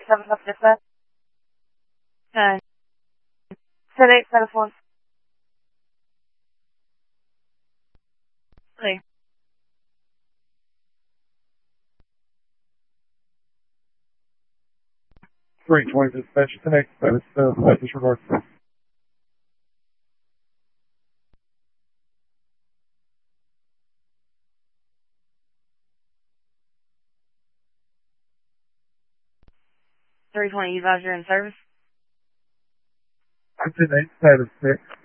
7 up dispatch. 8, 7 3. 320 dispatch, 10-8, status, disregard. 320, you guys are in service? 10-8, status 6.